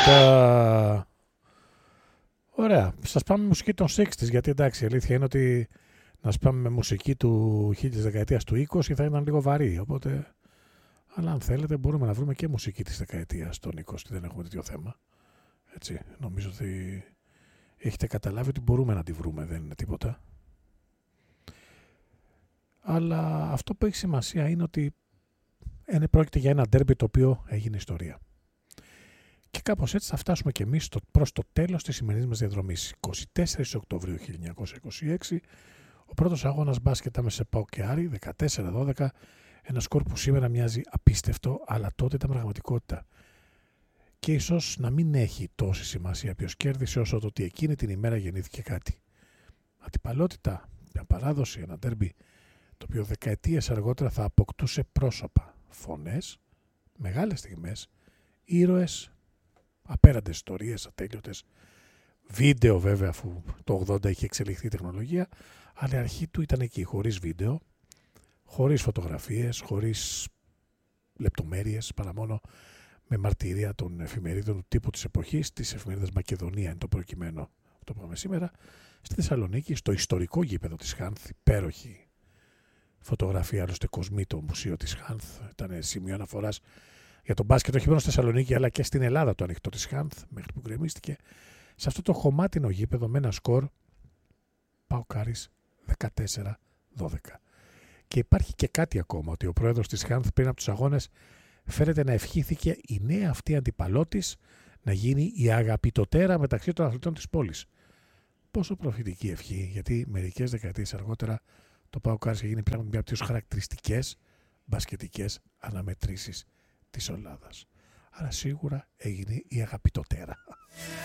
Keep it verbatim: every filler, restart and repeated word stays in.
Μάλιστα. Ωραία. Σας πάμε με μουσική των εξήντα, γιατί εντάξει, η αλήθεια είναι ότι να σπάμε με μουσική του χίλιας δεκαετίας του είκοσι θα ήταν λίγο βαρύ. Οπότε, αλλά αν θέλετε μπορούμε να βρούμε και μουσική της δεκαετίας των είκοσι, δεν έχουμε τέτοιο θέμα. Έτσι, νομίζω ότι έχετε καταλάβει ότι μπορούμε να τη βρούμε, δεν είναι τίποτα. Αλλά αυτό που έχει σημασία είναι ότι είναι πρόκειται για ένα ντέρμπι το οποίο έγινε ιστορία. Και κάπως έτσι θα φτάσουμε και εμείς στο, προς το τέλος της σημερινής μας διαδρομής. εικοστή τέταρτη Οκτωβρίου χίλια εννιακόσια είκοσι έξι, ο πρώτος αγώνας μπάσκετ άμεσα ΠΑΟΚ και Άρη, δεκατέσσερα δώδεκα, ένα σκορ που σήμερα μοιάζει απίστευτο, αλλά τότε ήταν πραγματικότητα. Και ίσως να μην έχει τόση σημασία ποιος κέρδισε, όσο το ότι εκείνη την ημέρα γεννήθηκε κάτι. Αντιπαλότητα, μια παράδοση, ένα ντέρμπι, το οποίο δεκαετίες αργότερα θα αποκτούσε πρόσωπα, φωνές, μεγάλες στιγμές, ήρωες, απέραντες ιστορίες, ατέλειωτες, βίντεο βέβαια, αφού το ογδόντα είχε εξελιχθεί η τεχνολογία, αλλά η αρχή του ήταν εκεί, χωρίς βίντεο, χωρίς φωτογραφίες, χωρίς λεπτομέρειες, παρά μόνο με μαρτυρία των εφημερίδων του τύπου της εποχής, της εφημερίδας Μακεδονία είναι το προκειμένο, το είπαμε σήμερα, στη Θεσσαλονίκη, στο ιστορικό γήπεδο της Χάνθ, υπέροχη φωτογραφία, άλλωστε κοσμή το μουσείο της Χάνθ, ήταν σημείο αναφοράς για τον μπάσκετ όχι μόνο στη Θεσσαλονίκη αλλά και στην Ελλάδα το ανοιχτό της Χάνθ, μέχρι που γκρεμίστηκε, σε αυτό το χωμάτινο γήπεδο με ένα σκορ ΠΑΟΚ Άρης δεκατέσσερα δώδεκα. Και υπάρχει και κάτι ακόμα, ότι ο πρόεδρος της Χάνθ πριν από τους αγώνες φέρεται να ευχήθηκε η νέα αυτή αντιπαλώτης να γίνει η αγαπητοτέρα μεταξύ των αθλητών της πόλης. Πόσο προφητική ευχή, γιατί μερικές δεκαετίες αργότερα το ΠΑΟΚ Άρης έγινε πράγματι μια από τις χαρακτηριστικές μπασκετικές αναμετρήσεις της Ελλάδας. Άρα σίγουρα έγινε η αγαπητοτέρα.